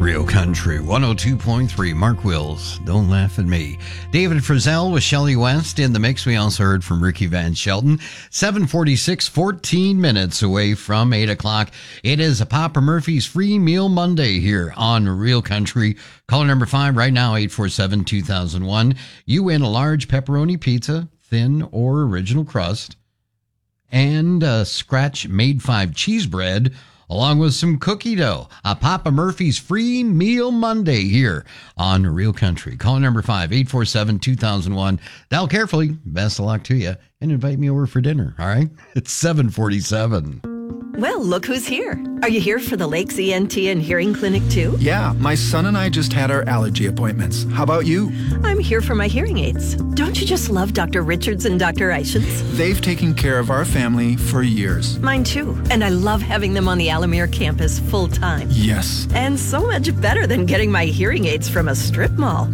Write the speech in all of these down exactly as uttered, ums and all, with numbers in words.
Real Country one oh two point three. Mark Wills, Don't Laugh at Me. David Frizzell with Shelley West in the mix. We also heard from Ricky Van Shelton. seven forty-six, fourteen minutes away from eight o'clock. It is a Papa Murphy's Free Meal Monday here on Real Country. Caller number five right now, eight four seven, two thousand one. You win a large pepperoni pizza, thin or original crust, and a Scratch Made five cheese bread, along with some cookie dough. A Papa Murphy's Free Meal Monday here on Real Country. Call number five, eight four seven, two thousand one. Dial carefully. Best of luck to you. And invite me over for dinner, all right? It's seven forty-seven. Well, look who's here. Are you here for the Lakes E N T and Hearing Clinic too? Yeah, my son and I just had our allergy appointments. How about you? I'm here for my hearing aids. Don't you just love Doctor Richards and Doctor Eichens? They've taken care of our family for years. Mine too. And I love having them on the Alamere campus full time. Yes. And so much better than getting my hearing aids from a strip mall.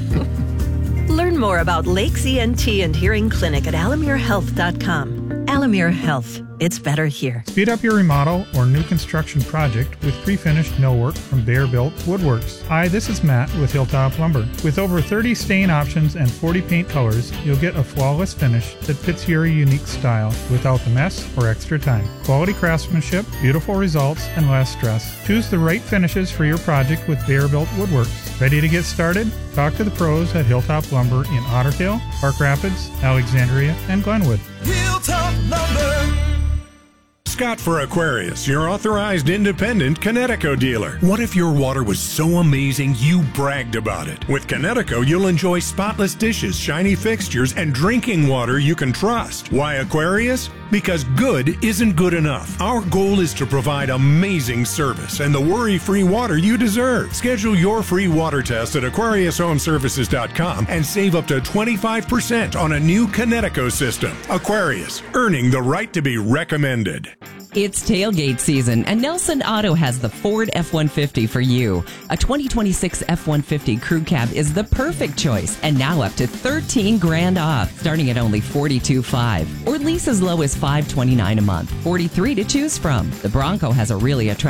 Learn more about Lakes E N T and Hearing Clinic at alamere health dot com. Alamere Health. It's better here. Speed up your remodel or new construction project with pre-finished millwork from Bear Built Woodworks. Hi, this is Matt with Hilltop Lumber. With over thirty stain options and forty paint colors, you'll get a flawless finish that fits your unique style without the mess or extra time. Quality craftsmanship, beautiful results, and less stress. Choose the right finishes for your project with Bear Built Woodworks. Ready to get started? Talk to the pros at Hilltop Lumber in Otter Tail, Park Rapids, Alexandria, and Glenwood. Hilltop Lumber. Scott for Aquarius, your authorized independent Connecticut dealer. What if your water was so amazing you bragged about it? With Connecticut, you'll enjoy spotless dishes, shiny fixtures, and drinking water you can trust. Why Aquarius? Because good isn't good enough. Our goal is to provide amazing service and the worry-free water you deserve. Schedule your free water test at aquarius home services dot com and save up to twenty-five percent on a new Connecticut system. Aquarius, earning the right to be recommended. It's tailgate season, and Nelson Auto has the Ford F one fifty for you. A twenty twenty-six F one fifty Crew Cab is the perfect choice, and now up to thirteen grand off, starting at only forty-two five, or lease as low as five twenty-nine a month. forty-three to choose from. The Bronco has a really attractive